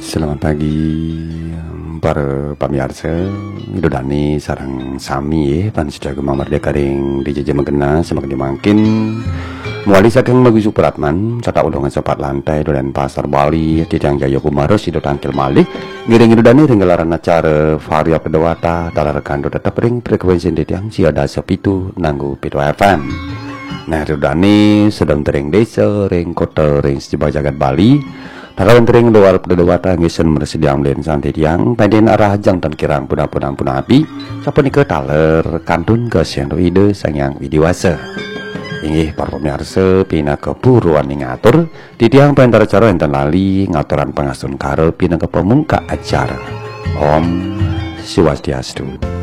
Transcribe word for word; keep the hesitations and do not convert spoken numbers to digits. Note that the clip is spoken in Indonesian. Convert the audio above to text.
Selamat pagi para pemirsa. Idodani sarang sami ya pan sudah gemar merdeka ring di jejak megena semakin makin muali saking Magusu Pratman serta udongan sopat lantai dan pasar Bali Tijang Jaya Kumaros Ido tangkil malih ngiring idodani ring gelaran acara varia pedawata dalar kando tetap ring frekuensi yang siada sepitu nanggu pitu F M. Nah idodani sedang tering desa ring kota ring sejumlah jagat Bali Takawan tering luar pedawata ngisen meresediang dan santai tiang Penden arah jang dan kirang punah-punah punah api Sapa nika taler kantun ke siang ide sangyang widiwasa Inggih para pemirsa pina keburuan ngatur di tiang pentar cara enten lali ngaturan pengasun karo pina ke pemungka acara Om Swastiastu.